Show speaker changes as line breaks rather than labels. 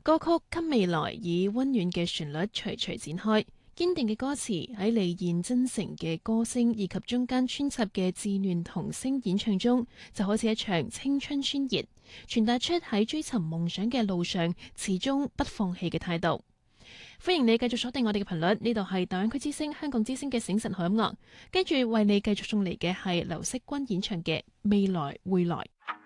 歌曲《給未來》以溫暖嘅旋律徐徐展開，堅定嘅歌詞喺李燕真誠嘅歌聲以及中間穿插嘅自戀童聲演唱中，就好似一場青春宣言，傳達出喺追尋夢想嘅路上始終不放棄嘅態度。歡迎你繼續鎖定我哋嘅頻率，呢度係大灣區之聲香港之聲嘅醒晨好音樂，跟住為你繼續送嚟嘅係劉惜君演唱嘅《未來會來》。